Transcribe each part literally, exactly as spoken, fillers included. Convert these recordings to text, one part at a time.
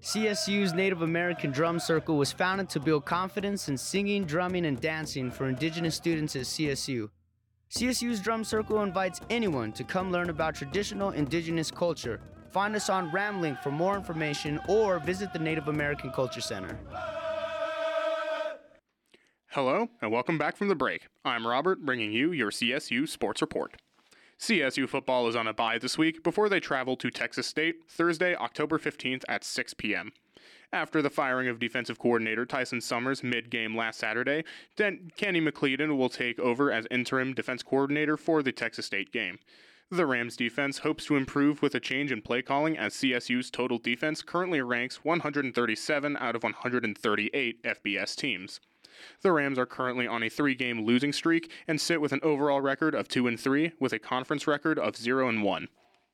C S U's Native American Drum Circle was founded to build confidence in singing, drumming, and dancing for Indigenous students at C S U. C S U's Drum Circle invites anyone to come learn about traditional Indigenous culture. Find us on Ramlink for more information or visit the Native American Culture Center. Hello, and welcome back from the break. I'm Robert, bringing you your C S U Sports Report. C S U football is on a bye this week before they travel to Texas State Thursday, October fifteenth at six p.m. After the firing of defensive coordinator Tyson Summers mid-game last Saturday, then Kenny McLeodon will take over as interim defense coordinator for the Texas State game. The Rams defense hopes to improve with a change in play calling as C S U's total defense currently ranks one hundred thirty-seven out of one hundred thirty-eight F B S teams. The Rams are currently on a three-game losing streak and sit with an overall record of two and three with a conference record of zero and one.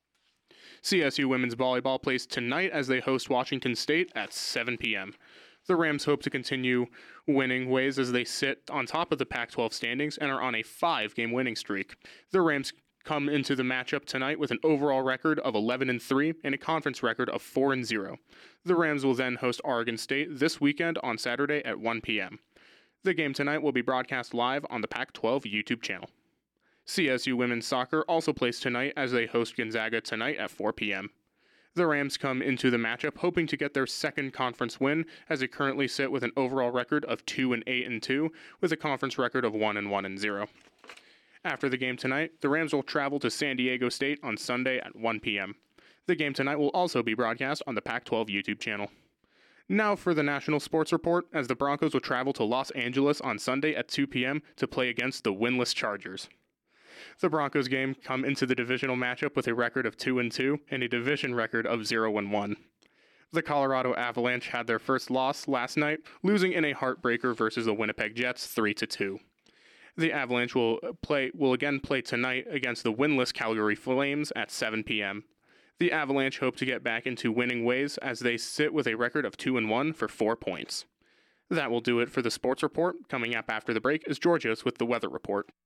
C S U women's volleyball plays tonight as they host Washington State at seven p.m. The Rams hope to continue winning ways as they sit on top of the Pac twelve standings and are on a five-game winning streak. The Rams come into the matchup tonight with an overall record of eleven and three and a conference record of four and zero. The Rams will then host Oregon State this weekend on Saturday at one p.m. The game tonight will be broadcast live on the Pac twelve YouTube channel. C S U women's soccer also plays tonight as they host Gonzaga tonight at four p.m. The Rams come into the matchup hoping to get their second conference win as they currently sit with an overall record of two and eight and two with a conference record of one and one and zero. After the game tonight, the Rams will travel to San Diego State on Sunday at one p.m. The game tonight will also be broadcast on the Pac twelve YouTube channel. Now for the National Sports Report, as the Broncos will travel to Los Angeles on Sunday at two p.m. to play against the winless Chargers. The Broncos game come into the divisional matchup with a record of two and two and a division record of zero and one. The Colorado Avalanche had their first loss last night, losing in a heartbreaker versus the Winnipeg Jets three to two. The Avalanche will play will again play tonight against the winless Calgary Flames at seven p.m. The Avalanche hope to get back into winning ways as they sit with a record of two and one for four points. That will do it for the Sports Report. Coming up after the break is Georgios with the Weather Report.